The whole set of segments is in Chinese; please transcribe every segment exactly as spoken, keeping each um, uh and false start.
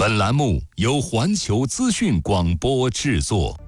本栏目由环球资讯广播制作。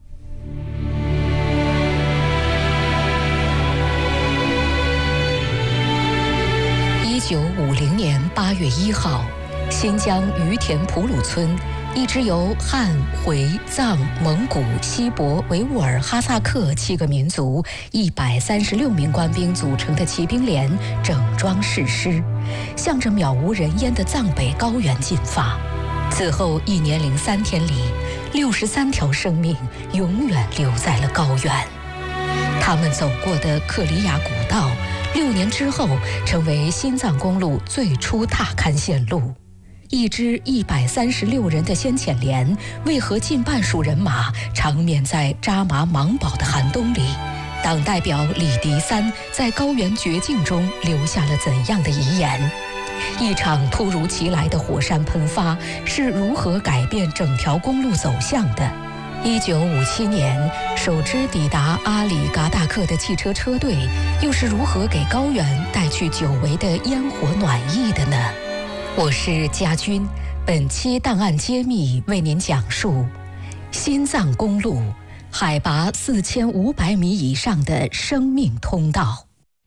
一九五零年八月一号，新疆于田普鲁村，一支由汉、回、藏、蒙古、锡伯、维吾尔、哈萨克七个民族一百三十六名官兵组成的骑兵连整装誓师，向着渺无人烟的藏北高原进发。此后一年零三天里，六十三条生命永远留在了高原。他们走过的克里雅古道，六年之后成为新藏公路最初踏勘线路。一支一百三十六人的先遣连，为何近半数人马长眠在扎马芒堡的寒冬里？党代表李迪三在高原绝境中留下了怎样的遗言？一场突如其来的火山喷发是如何改变整条公路走向的？一九五七年，首支抵达阿里嘎达克的汽车车队，又是如何给高原带去久违的烟火暖意的呢？我是佳君，本期档案揭秘为您讲述新藏公路海拔四千五百米以上的生命通道。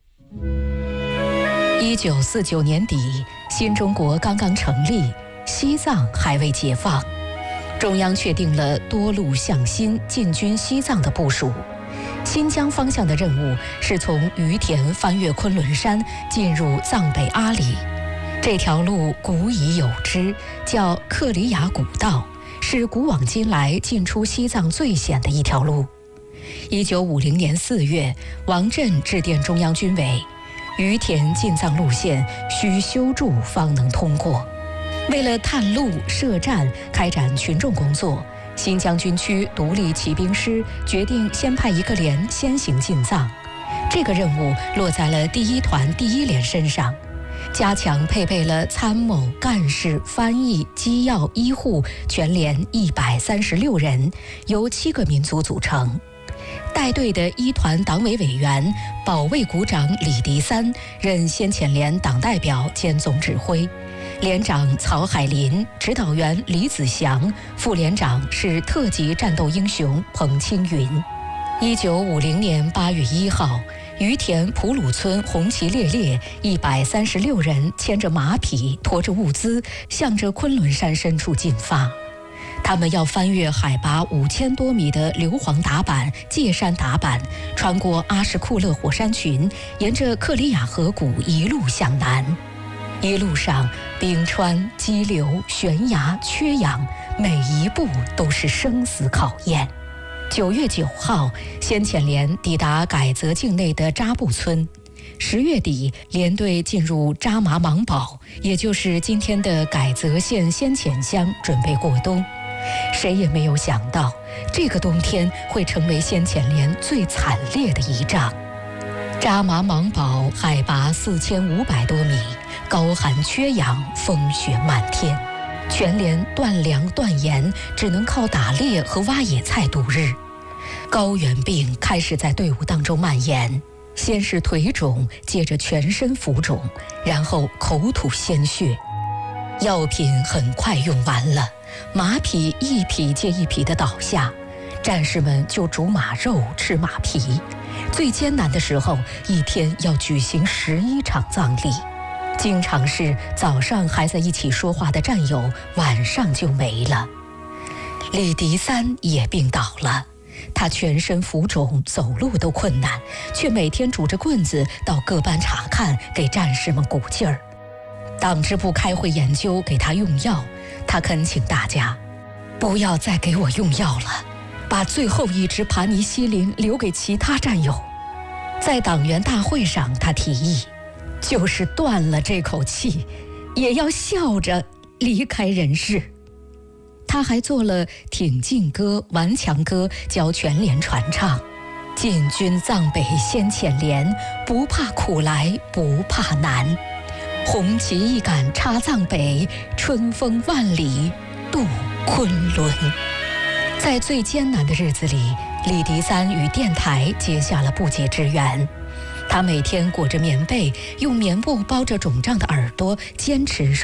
一九四九年底，新中国刚刚成立，西藏还未解放，中央确定了多路向新进军西藏的部署。新疆方向的任务是从于田翻越昆仑山，进入藏北阿里。这条路古已有之，叫克里雅古道，是古往今来进出西藏最险的一条路。一九五零年四月，王震致电中央军委，于田进藏路线需修筑方能通过。为了探路设站，开展群众工作，新疆军区独立骑兵师决定先派一个连先行进藏。这个任务落在了第一团第一连身上，加强配备了参谋、干事、翻译、机要、医护全连一百三十六人，由七个民族组成。带队的一团党委委员、保卫股长李迪三任先遣连党代表兼总指挥，连长曹海林，指导员李子祥，副连长是特级战斗英雄彭青云。一九五零年八月一号，于田普鲁村红旗猎猎，一百三十六人牵着马匹，驮着物资，向着昆仑山深处进发。他们要翻越海拔五千多米的硫磺达坂、界山达坂，穿过阿什库勒火山群，沿着克里雅河谷一路向南。一路上，冰川、激流、悬崖、缺氧，每一步都是生死考验。九月九号，先遣连抵达改则境内的扎布村。十月底，连队进入扎马芒堡，也就是今天的改则县先遣乡，准备过冬。谁也没有想到，这个冬天会成为先遣连最惨烈的一仗。扎马芒堡海拔四千五百多米，高寒缺氧，风雪漫天，全连断粮断盐，只能靠打猎和挖野菜度日。高原病开始在队伍当中蔓延，先是腿肿，接着全身浮肿，然后口吐鲜血。药品很快用完了，马匹一匹接一匹地倒下，战士们就煮马肉吃马皮。最艰难的时候，一天要举行十一场葬礼，经常是早上还在一起说话的战友，晚上就没了。李迪三也病倒了，他全身浮肿，走路都困难，却每天拄着棍子到各班查看，给战士们鼓劲儿。党支部开会研究给他用药，他恳请大家不要再给我用药了，把最后一支盘尼西林留给其他战友。在党员大会上，他提议，就是断了这口气，也要笑着离开人世。他还做了《挺进歌》《顽强歌》，教全连传唱。进军藏北先遣连，不怕苦来不怕难，红旗一杆插藏北，春风万里渡昆仑。在最艰难的日子里，李迪三与电台结下了不解之缘。他每天裹着棉被，用棉布包着肿胀的耳朵，坚持